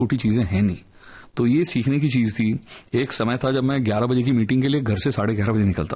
छोटी चीजें हैं नहीं। तो ये सीखने की चीज थी। एक समय था जब मैं 11 बजे की मीटिंग के लिए घर से 11:30 बजे निकलता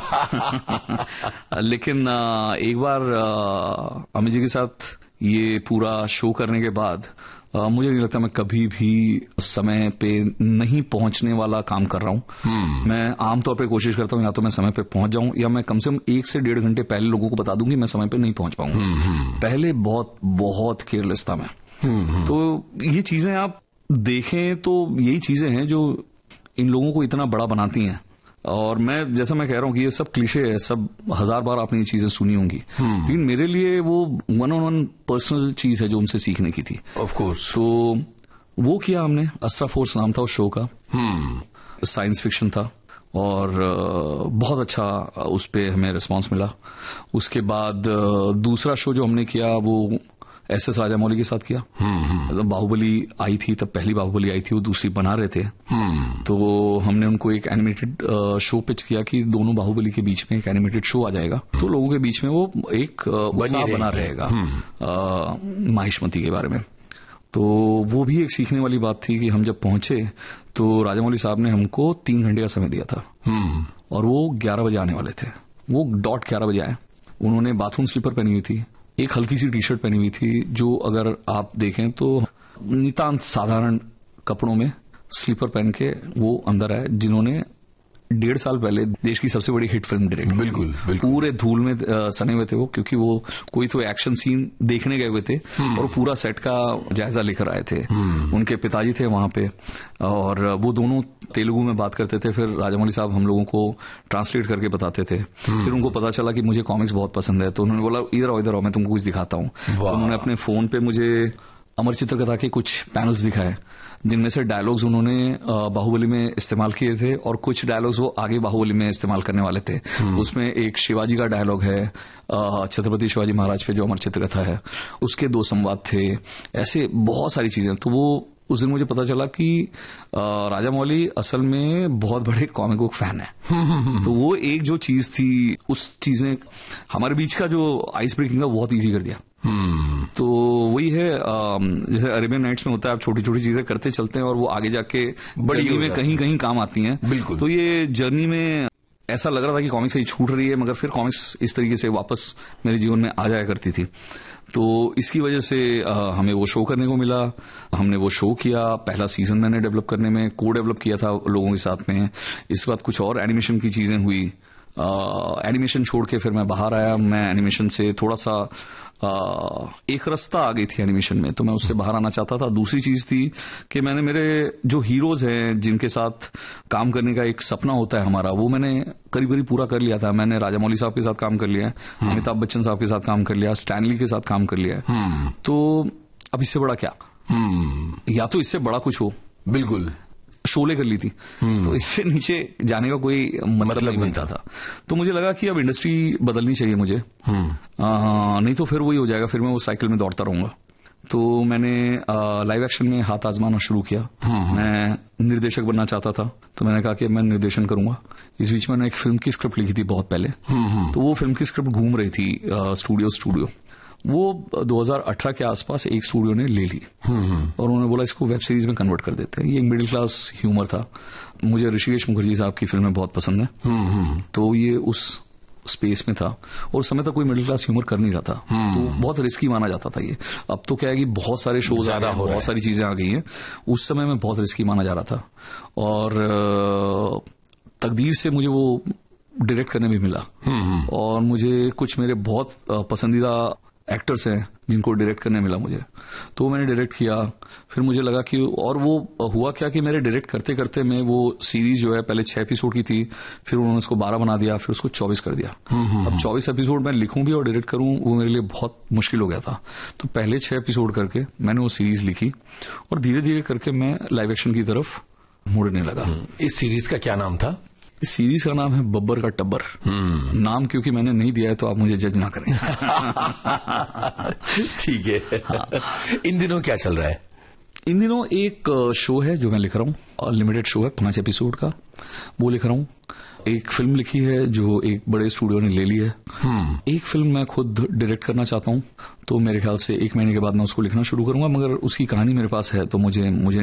था। लेकिन एक बार अमित जी के साथ ये पूरा शो करने के बाद मुझे नहीं लगता मैं कभी भी समय पे नहीं पहुंचने वाला काम कर रहा हूं। मैं आमतौर पे कोशिश करता हूं या तो मैं समय पे पहुंच जाऊं या मैं कम से कम 1 से 1.5 घंटे पहले लोगों को बता दूं कि मैं समय पे नहीं पहुंच पाऊंगा। पहले बहुत बहुत केयरलेस था मैं। तो ये चीजें आप देखें तो यही चीजें हैं जो इन लोगों को इतना बड़ा बनाती हैं। और मैं जैसा मैं कह रहा हूं कि ये सब क्लीशे है, सब 1000 बार आपने ये चीजें सुनी होंगी, लेकिन मेरे लिए वो 1-on-1 पर्सनल चीज है जो उनसे सीखने की थी। Of course. तो वो किया हमने। अस्रा फोर्स नाम था उस शो का। साइंस फिक्शन था और बहुत अच्छा उस पे हमें रिस्पांस मिला। उसके बाद दूसरा शो जो हमने किया वो SS राजामौली के साथ किया। मतलब बाहुबली आई थी, तब पहली बाहुबली आई थी, वो दूसरी बना रहे थे। तो हमने उनको एक एनिमेटेड शो पिच किया कि दोनों बाहुबली के बीच में एक एनिमेटेड शो आ जाएगा, तो लोगों के बीच में वो एक उत्साह बना रहेगा माहिष्मती के बारे में। तो वो भी एक सीखने वाली बात थी कि हम जब पहुंचे तो राजामौली साहब ने हमको 3 घंटे का समय दिया था और वो 11 बजे आने वाले थे। वो डॉट 11 बजे आए। उन्होंने बाथरूम स्लीपर पहनी हुई थी, एक हल्की सी टी-शर्ट पहनी हुई थी, जो अगर आप देखें तो नितांत साधारण कपड़ों में स्लीपर पहन के वो अंदर आए, जिन्होंने 1.5 साल पहले देश की सबसे बड़ी हिट फिल्म डायरेक्ट। बिल्कुल। पूरे धूल में सने हुए थे वो, क्योंकि वो कोई तो एक्शन सीन देखने गए हुए थे और पूरा सेट का जायजा लेकर आए थे। उनके पिताजी थे वहां पे और वो दोनों तेलुगु में बात करते थे। फिर राजामौली साहब हम लोगों को ट्रांसलेट करके बताते थे। फिर उनको पता चला कि मुझे कॉमिक्स बहुत पसंद है, तो उन्होंने बोला इधर आओ मैं तुमको कुछ दिखाता हूँ। तो उन्होंने अपने फोन पे मुझे अमर चित्रकथा के कुछ पैनल्स दिखाए, जिनमें से डायलॉग्स उन्होंने बाहुबली में इस्तेमाल किए थे और कुछ डायलॉग्स वो आगे बाहुबली में इस्तेमाल करने वाले थे। उसमें एक शिवाजी का डायलॉग है, छत्रपति शिवाजी महाराज पे जो अमर चित्रकथा है, उसके 2 संवाद थे। ऐसे बहुत सारी चीजें। तो वो उस दिन मुझे पता चला कि राजामौली असल में बहुत बड़े कॉमिक बुक फैन है। तो वो एक जो चीज थी, उस चीज ने हमारे बीच का जो आइस ब्रेकिंग था बहुत ईजी कर दिया। तो वही है, जैसे अरेबियन नाइट्स में होता है, आप छोटी छोटी चीजें करते चलते हैं और वो आगे जाके जर्नी में कहीं कहीं काम आती हैं। बिल्कुल। तो ये जर्नी में ऐसा लग रहा था कि कॉमिक्स कहीं छूट रही है, मगर फिर कॉमिक्स इस तरीके से वापस मेरे जीवन में आ जाया करती थी। तो इसकी वजह से हमें वो शो करने को मिला। हमने वो शो किया। पहला सीजन मैंने डेवलप करने में डेवलप किया था लोगों के साथ में। इसके बाद कुछ और एनिमेशन की चीजें हुई। एनिमेशन छोड़ के फिर मैं बाहर आया। मैं एनिमेशन से थोड़ा सा एक रास्ता आ गई थी एनिमेशन में, तो मैं उससे बाहर आना चाहता था। दूसरी चीज थी कि मैंने मेरे जो हीरोज हैं जिनके साथ काम करने का एक सपना होता है हमारा, वो मैंने करीब करीब पूरा कर लिया था। मैंने राजामौली साहब के साथ काम कर लिया है, अमिताभ बच्चन साहब के साथ काम कर लिया, स्टैनली के साथ काम कर लिया है। तो अब इससे बड़ा क्या? या तो इससे बड़ा कुछ हो। बिल्कुल। शोले कर ली थी, तो इससे नीचे जाने का कोई मतलब नहीं बनता था। तो मुझे लगा कि अब इंडस्ट्री बदलनी चाहिए मुझे, नहीं तो फिर वही हो जाएगा, फिर मैं वो साइकिल में दौड़ता रहूंगा। तो मैंने लाइव एक्शन में हाथ आजमाना शुरू किया। मैं निर्देशक बनना चाहता था, तो मैंने कहा कि मैं निर्देशन करूंगा। इस बीच मैंने एक फिल्म की स्क्रिप्ट लिखी थी बहुत पहले। तो वो फिल्म की स्क्रिप्ट घूम रही थी स्टूडियो। वो 2018 के आसपास एक स्टूडियो ने ले ली और उन्होंने बोला इसको वेब सीरीज में कन्वर्ट कर देते हैं। ये एक मिडिल क्लास ह्यूमर था। मुझे ऋषिकेश मुखर्जी साहब की फिल्में बहुत पसंद है, तो ये उस स्पेस में था और उस समय तक कोई मिडिल क्लास ह्यूमर कर नहीं रहा था। तो बहुत रिस्की माना जाता था ये। अब तो क्या है कि बहुत सारे शोज आ गए हैं, बहुत सारी चीजें आ गई हैं। उस समय में बहुत रिस्की माना जा रहा था और तकदीर से मुझे वो डायरेक्ट करने में मिला और मुझे कुछ मेरे बहुत पसंदीदा एक्टर्स हैं जिनको डायरेक्ट करने मिला मुझे, तो मैंने डायरेक्ट किया। फिर मुझे लगा कि और वो हुआ क्या कि मेरे डायरेक्ट करते करते मैं वो सीरीज जो है पहले 6 एपिसोड की थी, फिर उन्होंने उसको 12 बना दिया, फिर उसको 24 कर दिया। अब 24 एपिसोड मैं लिखूं भी और डायरेक्ट करूं, वो मेरे लिए बहुत मुश्किल हो गया था। तो पहले 6 एपिसोड करके मैंने वो सीरीज लिखी और धीरे धीरे करके मैं लाइव एक्शन की तरफ मुड़ने लगा। इस सीरीज का क्या नाम था? इस सीरीज का नाम है बब्बर का टब्बर। नाम क्योंकि मैंने नहीं दिया है तो आप मुझे जज ना करें। ठीक है। हाँ। इन दिनों क्या चल रहा है? इन दिनों एक शो है जो मैं लिख रहा हूँ, लिमिटेड शो है 5 एपिसोड का। वो लिख रहा हूँ। एक फिल्म लिखी है जो एक बड़े स्टूडियो ने ले ली है। एक फिल्म मैं खुद डायरेक्ट करना चाहता हूँ, तो मेरे ख्याल से 1 महीने के बाद मैं उसको लिखना शुरू करूंगा, मगर उसकी कहानी मेरे पास है तो मुझे